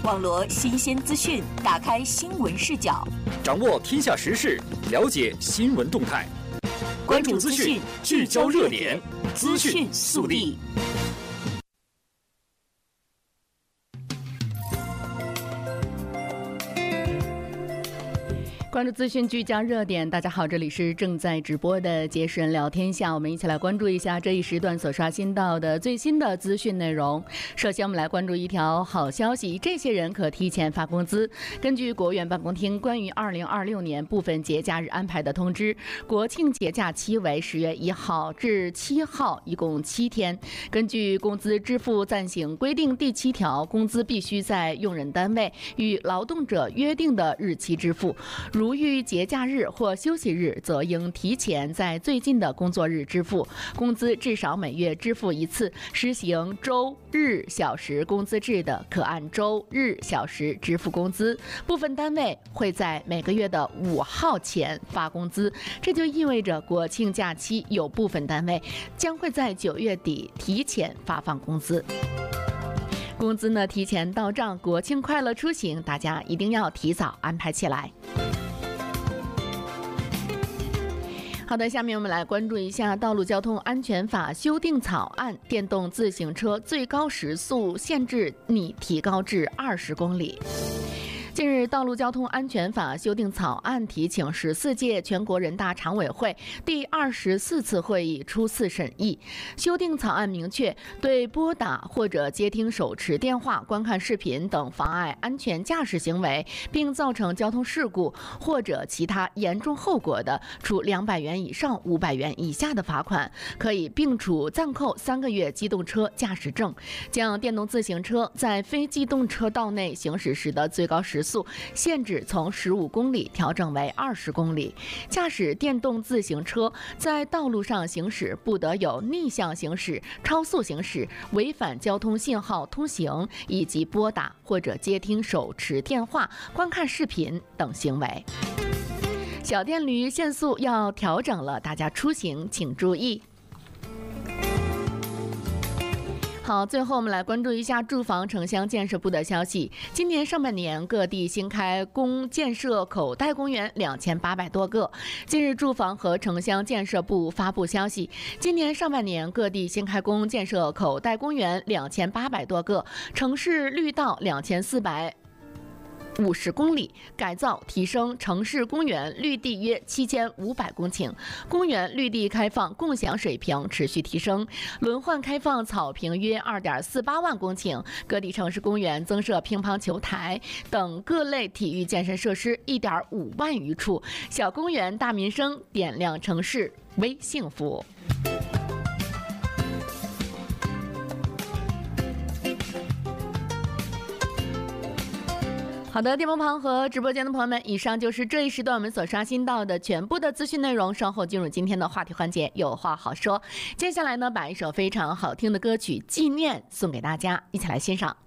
网罗新鲜资讯，打开新闻视角， 掌握天下时事，了解新闻动态。关注资讯，聚焦热点，资讯速递。 关注资讯，聚焦热点。大家好，这里是正在直播的杰士人聊天下，我们一起来关注一下这一时段所刷新到的最新的资讯内容。首先，我们来关注一条好消息：这些人可提前发工资。根据国务院办公厅关于2026年部分节假日安排的通知，国庆节假期为10月1号至7号，一共7天。根据工资支付暂行规定第7条，工资必须在用人单位与劳动者约定的日期支付。如遇节假日或休息日，则应提前在最近的工作日支付工资，至少每月支付一次。实行周日小时工资制的，可按周日小时支付工资。部分单位会在每个月的5号前发工资，这就意味着国庆假期有部分单位将会在9月底提前发放工资。工资呢提前到账，国庆快乐出行，大家一定要提早安排起来。好的，下面我们来关注一下《道路交通安全法》修订草案，电动自行车最高时速限制拟提高至20公里。近日，《道路交通安全法》修订草案提请14届全国人大常委会第24次会议初次审议。修订草案明确，对拨打或者接听手持电话、观看视频等妨碍安全驾驶行为，并造成交通事故或者其他严重后果的，处200元以上500元以下的罚款，可以并处暂扣3个月机动车驾驶证。将电动自行车在非机动车道内行驶时的最高时速限制从15公里调整为20公里。驾驶电动自行车在道路上行驶，不得有逆向行驶、超速行驶、违反交通信号通行以及拨打或者接听手持电话、观看视频等行为。小电驴限速要调整了，大家出行请注意。好，最后我们来关注一下住房城乡建设部的消息。今年上半年，各地新开工建设口袋公园2800多个。近日，住房和城乡建设部发布消息，今年上半年各地新开工建设口袋公园2800多个，城市绿道2450公里，改造提升城市公园绿地约7500公顷，公园绿地开放共享水平持续提升，轮换开放草坪约2.48万公顷，各地城市公园增设乒乓球台等各类体育健身设施1.5万余处，小公园大民生，点亮城市微幸福。好的，电波旁和直播间的朋友们，以上就是这一时段我们所刷新到的全部的资讯内容。稍后进入今天的话题环节，有话好说。接下来呢，把一首非常好听的歌曲《纪念》送给大家，一起来欣赏。